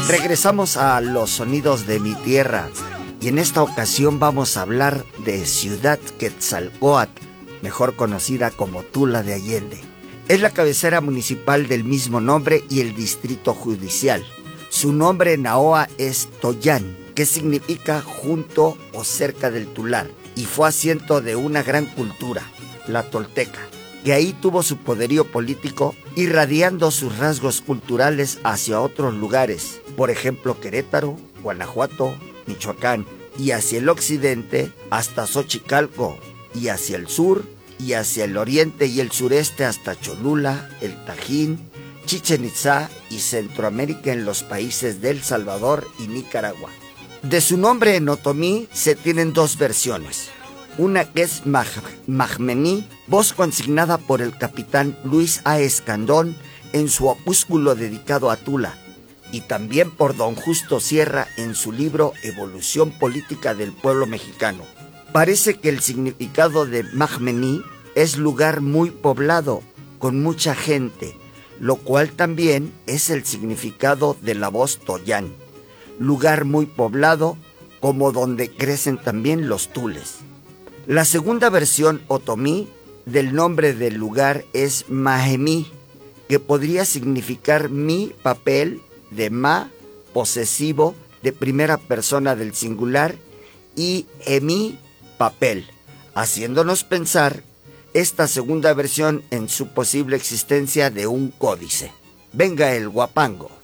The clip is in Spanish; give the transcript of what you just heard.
Regresamos a los sonidos de mi tierra y en esta ocasión vamos a hablar de Ciudad Quetzalcóatl, mejor conocida como Tula de Allende. Es la cabecera municipal del mismo nombre y el distrito judicial. Su nombre náhuatl es Toyán, que significa junto o cerca del tular, y fue asiento de una gran cultura, la tolteca, que ahí tuvo su poderío político, irradiando sus rasgos culturales hacia otros lugares, por ejemplo Querétaro, Guanajuato, Michoacán, y hacia el occidente hasta Xochicalco, y hacia el sur, y hacia el oriente y el sureste hasta Cholula, El Tajín, Chichén Itzá y Centroamérica en los países de El Salvador y Nicaragua. De su nombre en otomí se tienen dos versiones. Una que es Majmení, voz consignada por el capitán Luis A. Escandón en su opúsculo dedicado a Tula, y también por don Justo Sierra en su libro Evolución Política del Pueblo Mexicano. Parece que el significado de Majmení es lugar muy poblado, con mucha gente, lo cual también es el significado de la voz Toyán, lugar muy poblado, como donde crecen también los tules. La segunda versión otomí del nombre del lugar es Mahemí, que podría significar mi papel, de ma, posesivo, de primera persona del singular, y emi, papel, haciéndonos pensar esta segunda versión en su posible existencia de un códice. Venga el guapango.